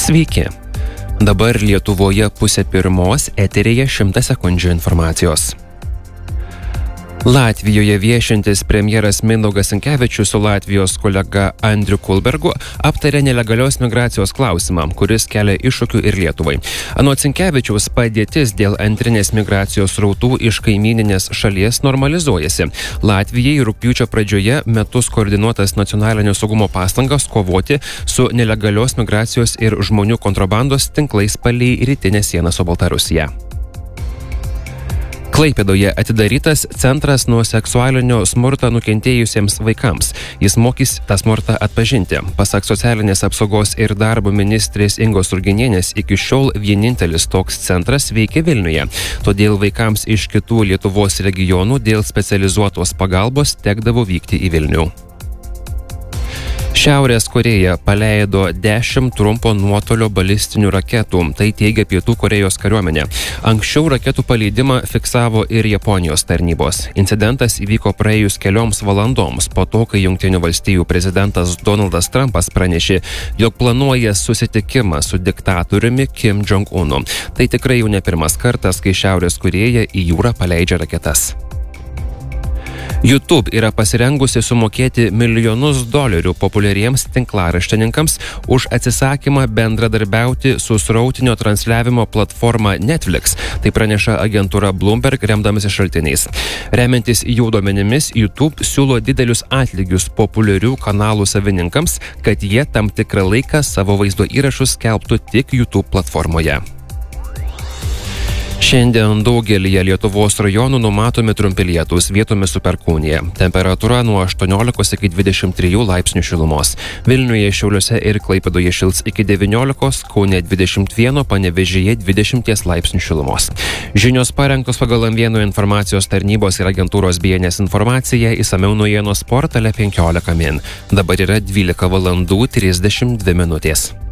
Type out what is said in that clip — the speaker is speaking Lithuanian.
Sveiki. Dabar Lietuvoje 12:30 eteryje 100 sekundžių informacijos. Latvijoje viešintis premjeras Mindaugas Sinkevičius su Latvijos kolega Andriu Kulbergu aptarė nelegalios migracijos klausimą, kuris kelia iššūkių ir Lietuvai. Anot Sinkevičiaus, padėtis dėl antrinės migracijos srautų iš kaimyninės šalies normalizuojasi. Latvijai rugpjūčio pradžioje metus koordinuotas nacionalinio saugumo pastangas kovoti su nelegalios migracijos ir žmonių kontrabandos tinklais palei rytinę sieną su Baltarusija. Klaipėdoje atidarytas centras nuo seksualinio smurto nukentėjusiems vaikams. Jis mokys tą smurtą atpažinti. Pasak socialinės apsaugos ir darbo ministrės Ingos Ruginienės, iki šiol vienintelis toks centras veikia Vilniuje. Todėl vaikams iš kitų Lietuvos regionų dėl specializuotos pagalbos tekdavo vykti į Vilnių. Šiaurės Korėja paleido 10 trumpo nuotolio balistinių raketų, tai teigia Pietų Korėjos kariuomenė. Anksčiau raketų paleidimą fiksavo ir Japonijos tarnybos. Incidentas įvyko praėjus kelioms valandoms po to, kai Jungtinių valstijų prezidentas Donaldas Trumpas pranešė, jog planuoja susitikimą su diktatoriumi Kim Jong-unu. Tai tikrai jau ne pirmas kartas, kai Šiaurės Korėja į jūrą paleidžia raketas. YouTube yra pasirengusi sumokėti milijonus dolerių populiariems tinklaraštininkams už atsisakymą bendradarbiauti su srautinio transliavimo platforma Netflix. Tai praneša agentūra Bloomberg remdamasi šaltiniais. Remiantis jų duomenimis, YouTube siūlo didelius atlygius populiarių kanalų savininkams, kad jie tam tikrą laiką savo vaizdo įrašus skelbtų tik YouTube platformoje. Šiandien daugelyje Lietuvos rajonų numatomi trumpi lietūs, vietomis su perkūnija. Temperatūra nuo 18 iki 23 laipsnių šilumos. Vilniuje, Šiauliuose ir Klaipėdoje šils iki 19, Kaune 21, Panevėžyje 20 laipsnių šilumos. Žinios parengtos pagal M1 informacijos tarnybos ir agentūros BNS informaciją, išsamiau naujienos portale 15 min. Dabar yra 12:32 min.